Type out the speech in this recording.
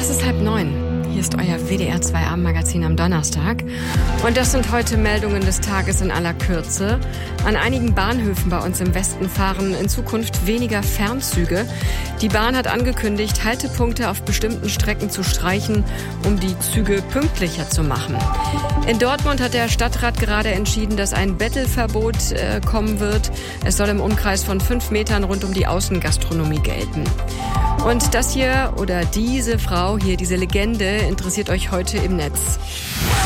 Es ist 8:30. Hier ist euer WDR 2 Abendmagazin am Donnerstag. Und das sind heute Meldungen des Tages in aller Kürze. An einigen Bahnhöfen bei uns im Westen fahren in Zukunft weniger Fernzüge. Die Bahn hat angekündigt, Haltepunkte auf bestimmten Strecken zu streichen, um die Züge pünktlicher zu machen. In Dortmund hat der Stadtrat gerade entschieden, dass ein Bettelverbot kommen wird. Es soll im Umkreis von 5 Metern rund um die Außengastronomie gelten. Und das hier oder diese Frau hier, diese Legende, interessiert euch heute im Netz.